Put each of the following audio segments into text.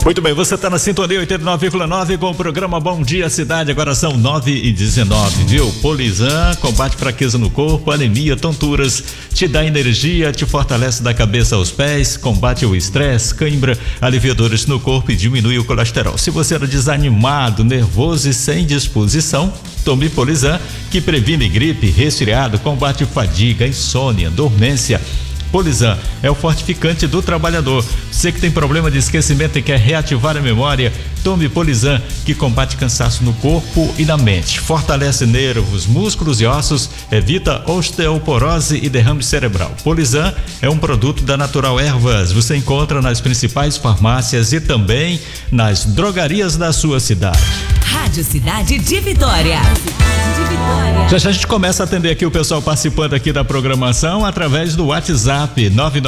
Muito bem, você está na sintonia 89,9 com o programa Bom Dia Cidade. Agora são 9h19, viu? Polizan combate fraqueza no corpo, anemia, tonturas, te dá energia, te fortalece da cabeça aos pés, combate o estresse, cãibra, alivia dores no corpo e diminui o colesterol. Se você era desanimado, nervoso e sem disposição, tome Polizan, que previne gripe, resfriado, combate fadiga, insônia, dormência. Polizan é o fortificante do trabalhador. Você que tem problema de esquecimento e quer reativar a memória, tome Polizan, que combate cansaço no corpo e na mente, fortalece nervos, músculos e ossos, evita osteoporose e derrame cerebral. Polizan é um produto da Natural Ervas. Você encontra nas principais farmácias e também nas drogarias da sua cidade. Rádio Cidade de Vitória. Já a gente começa a atender aqui o pessoal participando aqui da programação através do WhatsApp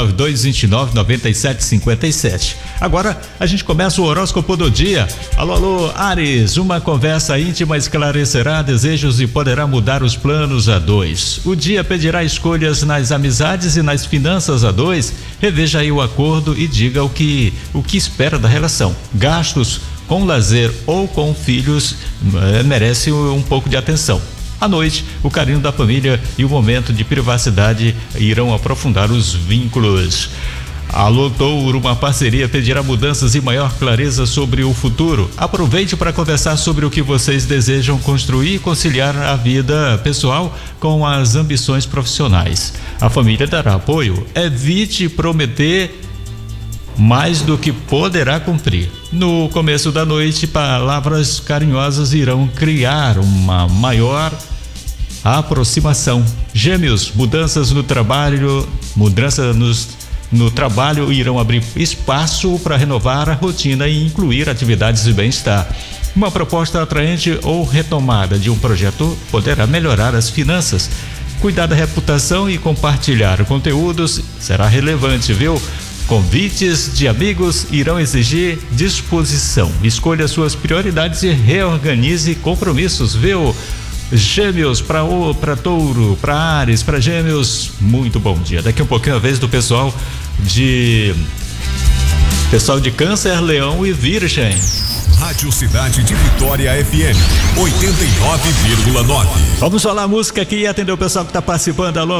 992299757. Agora a gente começa o horóscopo do dia. Alô, Áries, uma conversa íntima esclarecerá desejos e poderá mudar os planos a dois. O dia pedirá escolhas nas amizades e nas finanças a dois. Reveja aí o acordo e diga o que espera da relação. Gastos com lazer ou com filhos merece um pouco de atenção. À noite, o carinho da família e o momento de privacidade irão aprofundar os vínculos. Alô, Touro, uma parceria pedirá mudanças e maior clareza sobre o futuro. Aproveite para conversar sobre o que vocês desejam construir e conciliar a vida pessoal com as ambições profissionais. A família dará apoio. Evite prometer mais do que poderá cumprir. No começo da noite, palavras carinhosas irão criar uma maior aproximação. Gêmeos, mudanças no trabalho, no trabalho irão abrir espaço para renovar a rotina e incluir atividades de bem-estar. Uma proposta atraente ou retomada de um projeto poderá melhorar as finanças. Cuidar da reputação e compartilhar conteúdos será relevante, viu? Convites de amigos irão exigir disposição. Escolha suas prioridades e reorganize compromissos, viu? Gêmeos, para Touro, para Áries, para Gêmeos, muito bom dia. Daqui a pouquinho a vez do pessoal de Câncer, Leão e Virgem. Rádio Cidade de Vitória FM 89,9. Vamos falar música aqui e atender o pessoal que está participando. Alô,